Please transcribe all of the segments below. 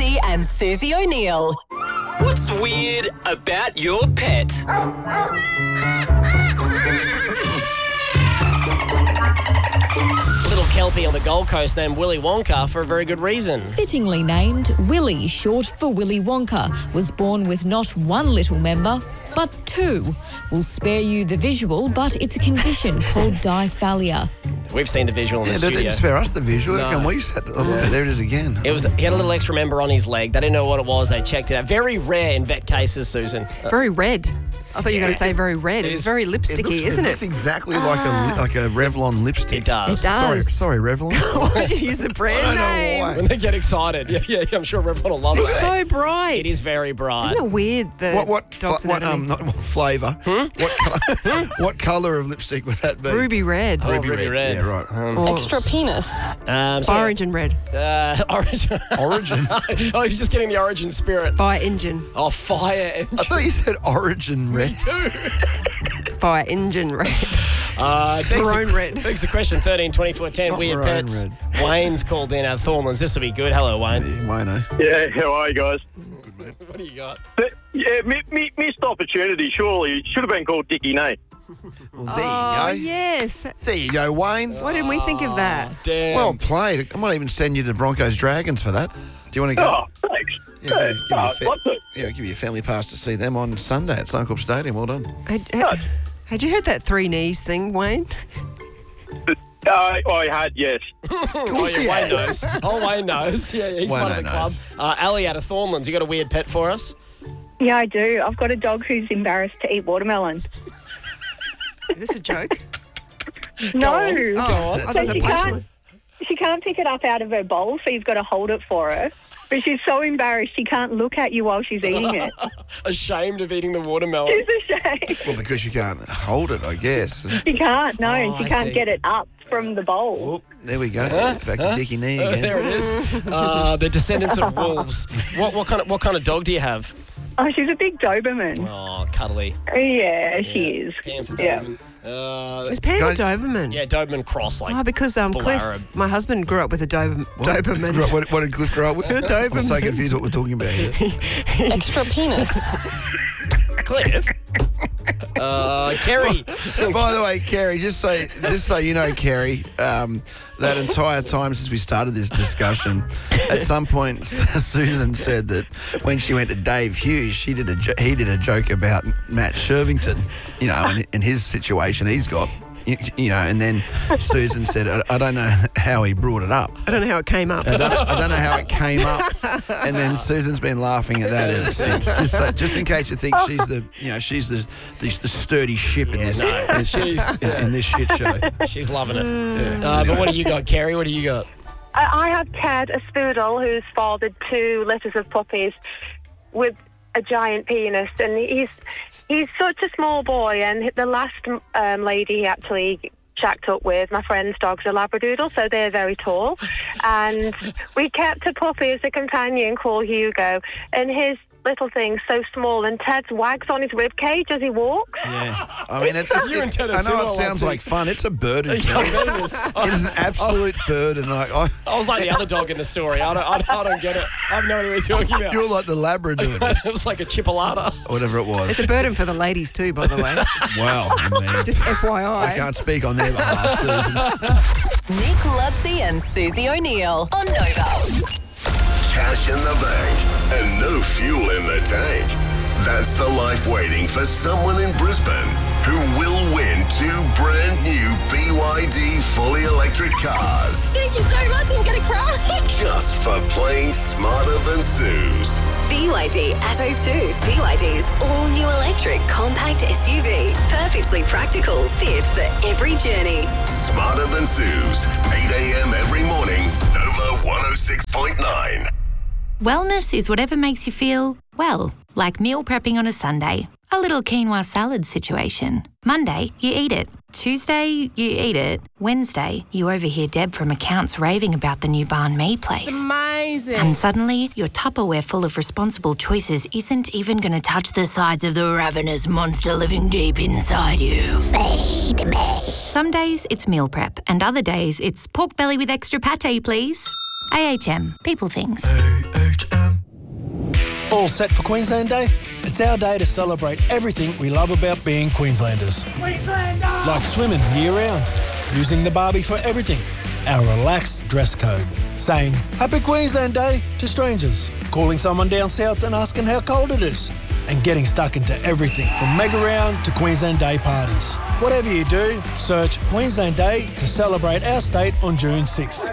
Lutzi and Susie O'Neill. What's weird about your pet? Little Kelpie on the Gold Coast named Willy Wonka for a very good reason. Fittingly named, Willy, short for Willy Wonka, was born with not one little member, but two. We'll spare you the visual, but it's a condition called diphallia. We've seen the visual in the They studio. didn't spare us the visual. No. Can we set? Oh, look, there it is again. He had a little extra member on his leg. They didn't know what it was. They checked it out. Very rare in vet cases, Susan. Very red. I thought you were going to say very red. It's very lipsticky, isn't It looks it? exactly like a Revlon lipstick. It does. It does. Sorry, Revlon. Why did you use the brand I don't know name? why. When they get excited. Yeah, I'm sure Revlon will love It's it. so bright. It is very bright. Isn't it weird? What flavour? Hmm? What colour of lipstick would that be? Ruby red. Oh, ruby red. Yeah, right. Extra penis. Orange and red. Orange. Origin. Oh, he's just getting the origin spirit. Fire engine. Oh, fire engine. I thought you said Origin red. Fire engine red. Maroon red. Begs the question, 13 24 10, not weird maroon pets. red. Wayne's called in out of Thornlands. This will be good. Hello, Wayne. Wayno. Yeah, how are you guys? What do you got? Yeah, missed opportunity, surely. It should have been called Dickie Nate. Well, there you go. Yes. There you go, Wayne. Why didn't we think of that? Damn. Well played. I might even send you to Broncos Dragons for that. Do you want to go? Oh, thanks. Yeah, I'd love to. give you a family pass to see them on Sunday at Suncorp Stadium. Well done. Had you heard that three knees thing, Wayne? I had, yes. Oh, yeah, Wayne knows. Oh, Wayne knows. Yeah, he's Wayne part of the club. knows. Ali out of Thornlands, you got a weird pet for us? Yeah, I do. I've got a dog who's embarrassed to eat watermelon. Is this a joke? No. Oh, So that's a punchline. she can't pick it up out of her bowl, so you've got to hold it for her. But she's so embarrassed she can't look at you while she's eating it. Ashamed of eating the watermelon. She's ashamed. Well, because you can't hold it, I guess. She can't, no, and Oh, she I can't see. get it up from the bowl. Oh, there we go. Back to Dickie Knee again. There it is. The descendants of wolves. What kind of dog do you have? Oh, she's a big Doberman. Oh, cuddly. Yeah, she is. Pam's a Yeah. Doberman. Is Pam a Doberman? Yeah, Doberman cross, like. Oh, because full Cliff, Arab. my husband, grew up with a Doberman. What did Cliff grow up with? A Doberman. I'm so confused what we're talking about here. Extra penis. Cliff. Kerry. By the way, Kerry, just so you know, Kerry, that entire time since we started this discussion, at some point Susan said that when she went to Dave Hughes, he did a joke about Matt Shervington, you know, in his situation he's got. You know, and then Susan said, I don't know how he brought it up. I don't know how it came up. I don't know how it came up. And then Susan's been laughing at that ever since. Just in case you think she's the sturdy ship in this in this shit show. She's loving it. But what do you got, Kerry? What do you got? I have Ted, a spoodle, who's fathered 2 litters of puppies with a giant penis, and he's such a small boy. And the last lady he actually shacked up with, my friend's dog's a Labradoodle, so they're very tall. And we kept a puppy as a companion called Hugo, and his little thing's so small, and Ted's wags on his rib cage as he walks. Yeah, I mean, You and Ted are I know similar, it sounds Watson. like fun. It's a burden. Yeah, I bet it is. It is an absolute burden. Like I was like the other dog in the story. I don't get it. I have no idea what you're talking about. you're like the Labrador, It was like a chipolata. whatever it was. It's a burden for the ladies too, by the way. Wow, I mean, Just I FYI. can't speak on their behalf, Susan. Nick Lutzi and Susie O'Neill on Nova. Cash in the bank and no fuel in the tank. That's the life waiting for someone in Brisbane who will win 2 brand new BYD fully electric cars Thank you so much. I'm going to cry. just for playing Smarter Than Suze. BYD Atto 2. BYD's all-new electric compact SUV. Perfectly practical, fit for every journey. Smarter Than Suze. 8 a.m. every morning. Nova 106.9. Wellness is whatever makes you feel, well, like meal prepping on a Sunday. A little quinoa salad situation. Monday, you eat it. Tuesday, you eat it. Wednesday, you overhear Deb from accounts raving about the new banh mi place. It's amazing. And suddenly, your Tupperware full of responsible choices isn't even going to touch the sides of the ravenous monster living deep inside you. Feed me. Some days, it's meal prep, and other days, it's pork belly with extra pate, please. AHM. People things. AHM. All set for Queensland Day? It's our day to celebrate everything we love about being Queenslanders. Queenslander! Like swimming year-round, using the barbie for everything, our relaxed dress code, saying Happy Queensland Day to strangers, calling someone down south and asking how cold it is, and getting stuck into everything from mega round to Queensland Day parties. Whatever you do, search Queensland Day to celebrate our state on June 6th.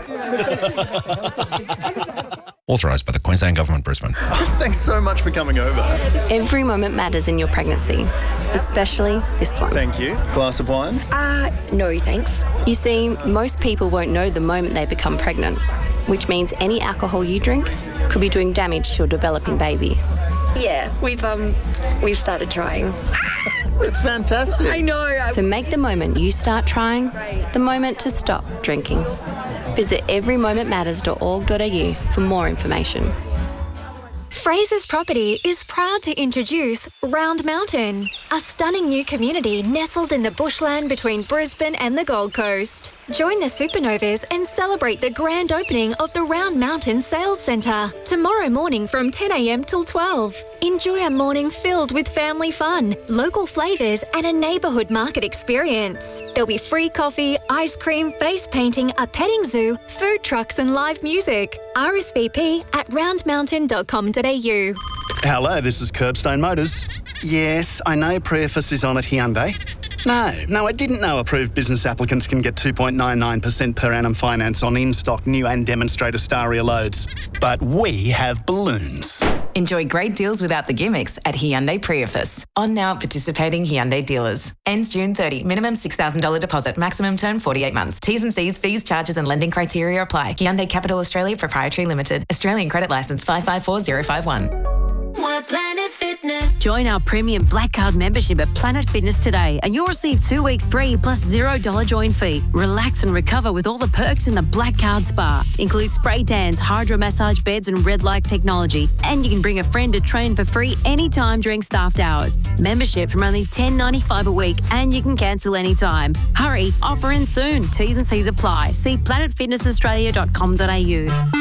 Authorised by the Queensland Government, Brisbane. Thanks so much for coming over. Every moment matters in your pregnancy, especially this one. Thank you. Glass of wine? No, thanks. You see, most people won't know the moment they become pregnant, which means any alcohol you drink could be doing damage to your developing baby. Yeah, we've started trying. It's fantastic. I know. So make the moment you start trying the moment to stop drinking. Visit everymomentmatters.org.au for more information. Fraser's Property is proud to introduce Round Mountain, a stunning new community nestled in the bushland between Brisbane and the Gold Coast. Join the Supernovas and celebrate the grand opening of the Round Mountain Sales Centre tomorrow morning from 10 a.m. till 12. Enjoy a morning filled with family fun, local flavours and a neighbourhood market experience. There'll be free coffee, ice cream, face painting, a petting zoo, food trucks and live music. RSVP at roundmountain.com.au. Hello, this is Curbstone Motors. Yes, I know Prius is on at Hyundai. No, I didn't know approved business applicants can get 2.99% per annum finance on in-stock new and demonstrator Staria loads. But we have balloons. Enjoy great deals without the gimmicks at Hyundai Prius. On now at participating Hyundai dealers. Ends June 30. Minimum $6,000 deposit. Maximum term 48 months. T's and C's, fees, charges and lending criteria apply. Hyundai Capital Australia Proprietary Limited. Australian credit licence 554051. We're Planet Fitness. Join our premium Black Card membership at Planet Fitness today and you'll receive 2 weeks free plus $0 join fee. Relax and recover with all the perks in the Black Card Spa. Includes spray tans, hydro massage beds and red light technology. And you can bring a friend to train for free anytime during staffed hours. Membership from only $10.95 a week and you can cancel anytime. Hurry, offer ends soon. T's and C's apply. See planetfitnessaustralia.com.au.